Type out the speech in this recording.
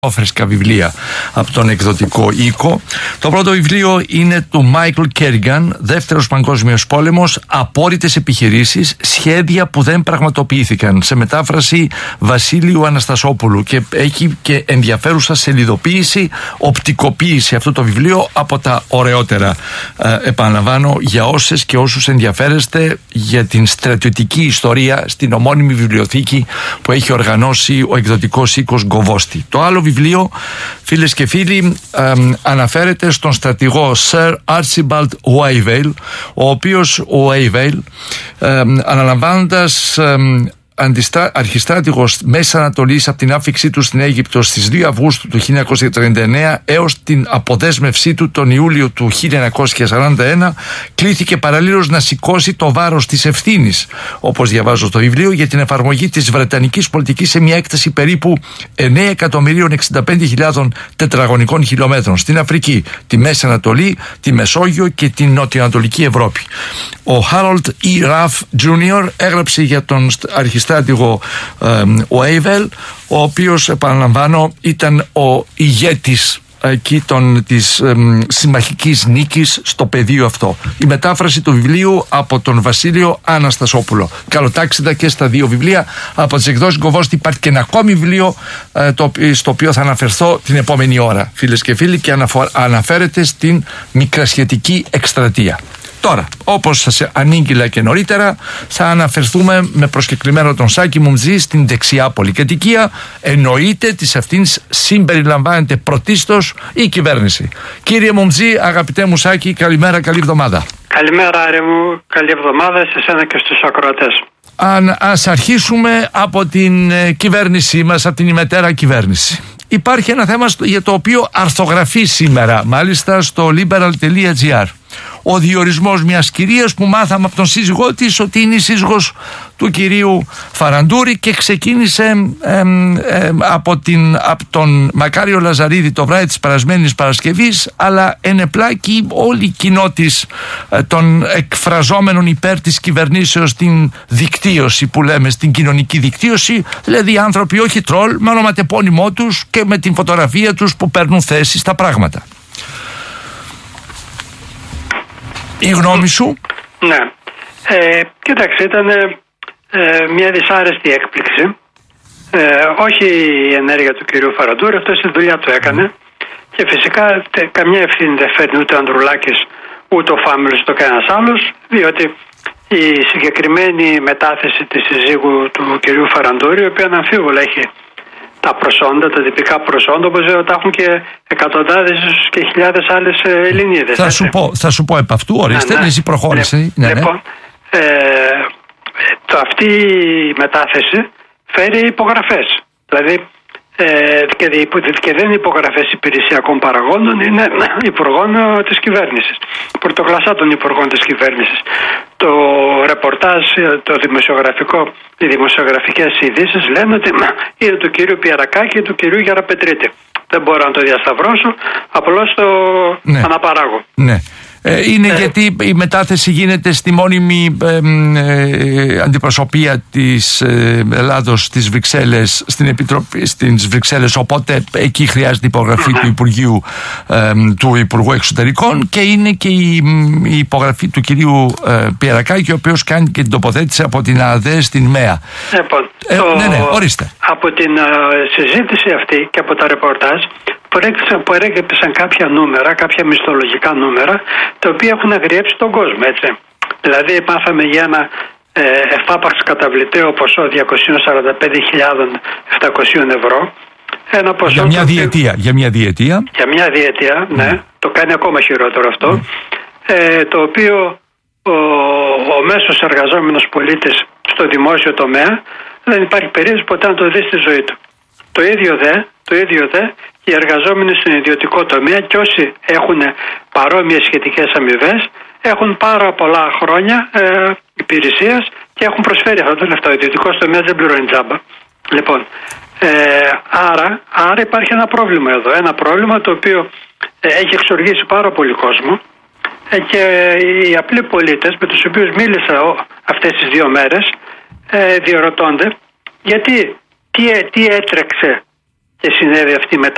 Φρέσκα βιβλία από τον εκδοτικό οίκο. Το πρώτο βιβλίο είναι του Μάικλ Κέριγκαν, Δεύτερος Παγκόσμιος Πόλεμος, απόρριτες επιχειρήσεις, σχέδια που δεν πραγματοποιήθηκαν, σε μετάφραση Βασίλειου Αναστασόπουλου, και έχει και ενδιαφέρουσα σελιδοποίηση, οπτικοποίηση αυτό το βιβλίο, από τα ωραιότερα, επαναλαμβάνω, για όσες και όσους ενδιαφέρεστε για την στρατιωτική ιστορία στην ομώνυμη βιβλιοθήκη που έχει οργανώσει ο εκδοτικός οίκος Γκοβόστη. Το άλλο βιβλίο, φίλες και φίλοι, αναφέρεται στον στρατηγό Sir Archibald Wavell, ο οποίος ο Wavell, αναλαμβάνοντας αρχιστράτηγος Μέσης Ανατολής από την άφιξή του στην Αίγυπτο στις 2 Αυγούστου του 1939 έως την αποδέσμευσή του τον Ιούλιο του 1941, κλήθηκε παραλλήλως να σηκώσει το βάρος της ευθύνης, όπως διαβάζω στο βιβλίο, για την εφαρμογή της βρετανικής πολιτικής σε μια έκταση περίπου 9.065.000 τετραγωνικών χιλιόμετρων στην Αφρική, τη Μέση Ανατολή, τη Μεσόγειο και την Νοτιοανατολική Ευρώπη. Ο Harold E. Ruff Jr. έγραψε για τον αρχιστράτηγο Wavell, ο οποίος, επαναλαμβάνω, ήταν ο ηγέτης εκεί της συμμαχικής νίκης στο πεδίο αυτό. Η μετάφραση του βιβλίου από τον Βασίλειο Αναστασόπουλο. Καλοτάξιδα και στα δύο βιβλία. Από τις εκδόσεις Γκοβόστη υπάρχει και ένα ακόμη βιβλίο, στο οποίο θα αναφερθώ την επόμενη ώρα, φίλες και φίλοι, και αναφέρεται στην μικρασιατική εκστρατεία. Τώρα, όπως σας ανήγγειλα και νωρίτερα, θα αναφερθούμε με προσκεκλημένο τον Σάκη Μουμτζή στην δεξιά πολυκατοικία. Εννοείται της αυτής συμπεριλαμβάνεται πρωτίστως η κυβέρνηση. Κύριε Μουμτζή, αγαπητέ μου Σάκη, καλημέρα, καλή εβδομάδα. Καλημέρα, Άρη μου, καλή εβδομάδα σε εσένα και στους ακροατές. Ας αρχίσουμε από την κυβέρνησή μας, από την ημετέρα κυβέρνηση. Υπάρχει ένα θέμα για το οποίο αρθογραφεί σήμερα, μάλιστα στο liberal.gr, ο διορισμός μιας κυρίας που μάθαμε από τον σύζυγό της ότι είναι η σύζυγος του κυρίου Φαραντούρη, και ξεκίνησε από τον Μακάριο Λαζαρίδη το βράδυ της περασμένης Παρασκευής, αλλά ενεπλάκη όλη η κοινότης των εκφραζόμενων υπέρ της κυβερνήσεως στην δικτύωση που λέμε, στην κοινωνική δικτύωση, δηλαδή άνθρωποι όχι τρόλ, με ονοματεπώνυμό τους και με την φωτογραφία τους που παίρνουν θέση στα πράγματα. Η γνώμη σου? Ναι. Κοίταξε, ήταν μια δυσάρεστη έκπληξη. Όχι η ενέργεια του κυρίου Φαραντούρη, αυτός τη δουλειά του έκανε. Και φυσικά καμιά ευθύνη δεν φέρνει ούτε ο Ανδρουλάκης, ούτε ο Φάμελος, ούτε κανένας άλλος, διότι η συγκεκριμένη μετάθεση της συζύγου του κυρίου Φαραντούρη, η οποία αναμφίβολα έχει τα προσόντα, τα τυπικά προσόντα, όπως τα έχουν και εκατοντάδες και χιλιάδες άλλες Ελληνίδες. Θα σου πω επ' αυτού, ορίστε, εσύ προχώρησε. Λοιπόν, αυτή η μετάθεση φέρει υπογραφές. Δηλαδή, και δεν είναι υπογραφές υπηρεσιακών παραγόντων, είναι υπουργών της κυβέρνησης, πρωτοκλασσά των υπουργών της κυβέρνησης. Το ρεπορτάζ, το δημοσιογραφικό, οι δημοσιογραφικές ειδήσεις λένε ότι είναι του κυρίου Πιερακάκη και του κυρίου Γεραπετρίτη. Δεν μπορώ να το διασταυρώσω, απλώς το αναπαράγω. Ναι. Είναι γιατί η μετάθεση γίνεται στη μόνιμη αντιπροσωπεία της Ελλάδος στις Βρυξέλλες, στην Επιτροπή στις Βρυξέλλες, οπότε εκεί χρειάζεται υπογραφή του Υπουργού Εξωτερικών, και είναι και η υπογραφή του κυρίου Πιερακάκη, ο οποίος κάνει και την τοποθέτηση από την ΑΔΕ στην ΜΕΑ. Ορίστε. Από την συζήτηση αυτή και από τα ρεπορτάζ προέκυψαν κάποια νούμερα, κάποια μισθολογικά νούμερα, τα οποία έχουν αγριέψει τον κόσμο, έτσι. Δηλαδή, μάθαμε για ένα εφάπαξ καταβλητέο ποσό 245.700 ευρώ. Ένα ποσό για μια διετία. Για μια διετία, ναι. Το κάνει ακόμα χειρότερο αυτό. Το οποίο ο μέσος εργαζόμενος πολίτης στο δημόσιο τομέα δεν υπάρχει περίπτωση ποτέ να το δει στη ζωή του. Το ίδιο δε οι εργαζόμενοι στον ιδιωτικό τομέα, και όσοι έχουν παρόμοιες σχετικές αμοιβές, έχουν πάρα πολλά χρόνια υπηρεσίας και έχουν προσφέρει αυτό το λεφτό. Ο ιδιωτικός τομέας δεν πληρώνει τζάμπα. Λοιπόν, άρα υπάρχει ένα πρόβλημα εδώ. Ένα πρόβλημα το οποίο έχει εξοργήσει πάρα πολύ κόσμο, και οι απλοί πολίτες με τους οποίους μίλησα αυτές τις 2 μέρες διερωτώνται γιατί τι έτρεξε και συνέβη αυτή η μετάβαση.